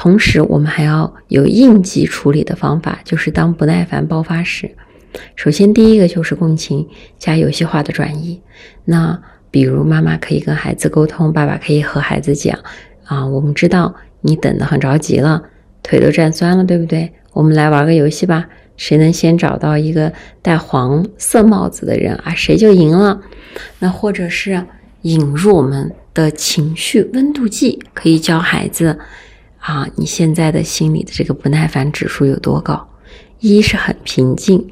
同时我们还要有应急处理的方法，就是当不耐烦爆发时，首先第一个就是共情加游戏化的转移。那比如妈妈可以跟孩子沟通，爸爸可以和孩子讲我们知道你等得很着急了，腿都站酸了，对不对？我们来玩个游戏吧，谁能先找到一个戴黄色帽子的人谁就赢了。那或者是引入我们的情绪温度计，可以教孩子你现在的心理的这个不耐烦指数有多高？1是很平静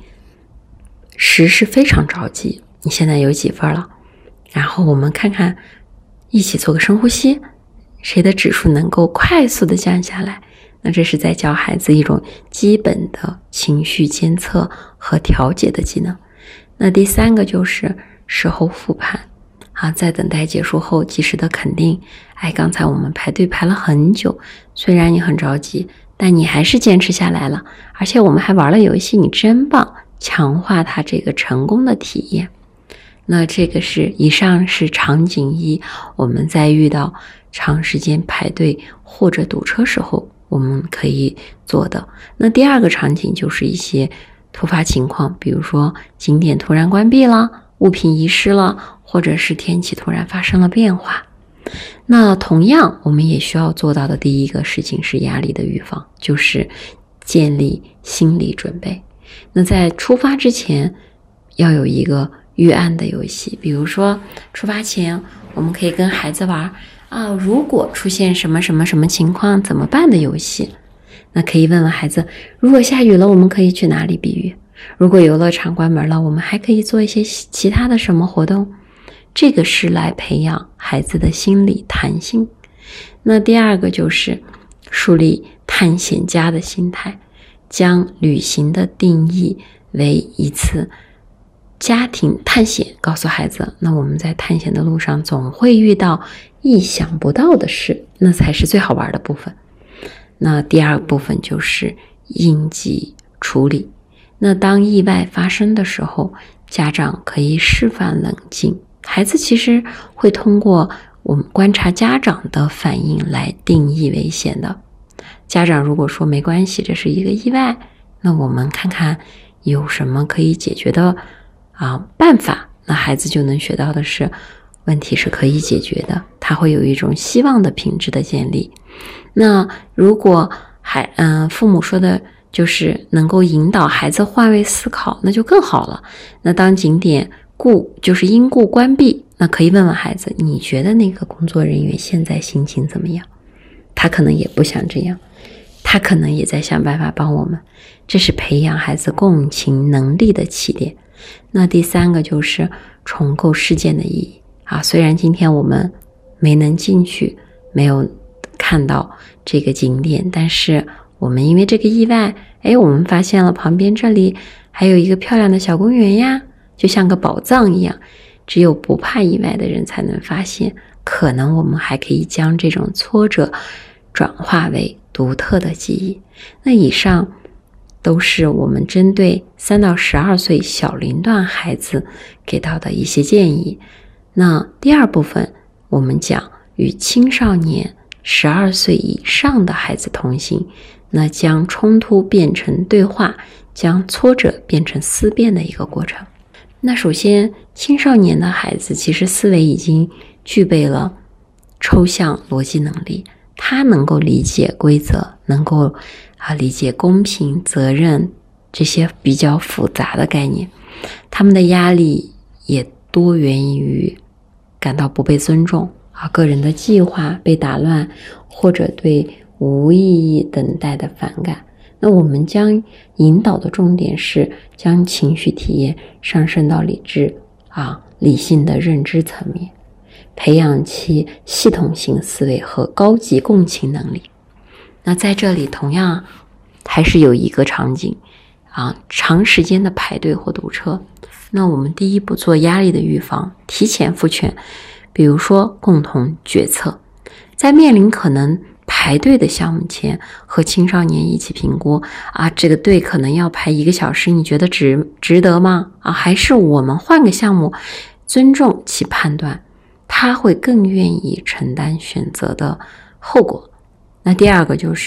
，10是非常着急，你现在有几分了？然后我们看看，一起做个深呼吸，谁的指数能够快速的降下来。那这是在教孩子一种基本的情绪监测和调节的技能。那第3个就是事后复盘在等待结束后及时的肯定，刚才我们排队排了很久，虽然你很着急，但你还是坚持下来了，而且我们还玩了游戏，你真棒，强化他这个成功的体验。那这个以上是场景1，我们在遇到长时间排队或者堵车时候我们可以做的。那第2个场景就是一些突发情况，比如说景点突然关闭了，物品遗失了，或者是天气突然发生了变化。那同样我们也需要做到的第一个事情是压力的预防，就是建立心理准备。那在出发之前要有一个预案的游戏，比如说出发前我们可以跟孩子玩如果出现什么什么什么情况怎么办的游戏。那可以问问孩子，如果下雨了我们可以去哪里避雨？如果游乐场关门了，我们还可以做一些其他的什么活动？这个是来培养孩子的心理弹性。那第2个就是树立探险家的心态，将旅行的定义为一次家庭探险，告诉孩子，那我们在探险的路上总会遇到意想不到的事，那才是最好玩的部分。那第2部分就是应急处理。那当意外发生的时候，家长可以示范冷静，孩子其实会通过我们观察家长的反应来定义危险的。家长如果说没关系，这是一个意外，那我们看看有什么可以解决的办法，那孩子就能学到的是问题是可以解决的，他会有一种希望的品质的建立。那如果父母说的就是能够引导孩子换位思考，那就更好了。那当景点就是因故关闭，那可以问问孩子，你觉得那个工作人员现在心情怎么样？他可能也不想这样，他可能也在想办法帮我们。这是培养孩子共情能力的起点。那第3个就是重构事件的意义虽然今天我们没能进去，没有看到这个景点，但是我们因为这个意外我们发现了旁边这里还有一个漂亮的小公园呀，就像个宝藏一样，只有不怕意外的人才能发现。可能我们还可以将这种挫折转化为独特的记忆。那以上都是我们针对3到12岁小龄段孩子给到的一些建议。那第2部分我们讲与青少年12岁以上的孩子同行，那将冲突变成对话，将挫折变成思辨的一个过程。那首先青少年的孩子其实思维已经具备了抽象逻辑能力，他能够理解规则，能够理解公平、责任这些比较复杂的概念。他们的压力也多源于感到不被尊重个人的计划被打乱，或者对无意义等待的反感。那我们将引导的重点是将情绪体验上升到理性的认知层面，培养其系统性思维和高级共情能力。那在这里同样还是有一个场景长时间的排队或堵车。那我们第一步做压力的预防，提前赋权，比如说共同决策，在面临可能排队的项目前，和青少年一起评估这个队可能要排1个小时，你觉得值得吗？还是我们换个项目，尊重其判断，他会更愿意承担选择的后果。那第2个就是